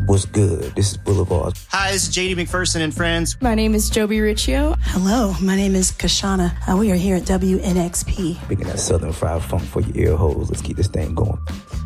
What's good? This is Boulevard. Hi, this is JD McPherson and friends. My name is Joby Riccio. Hello, my name is Kashana. We are here at WNXP. Picking that Southern fried funk for your ear holes. Let's keep this thing going.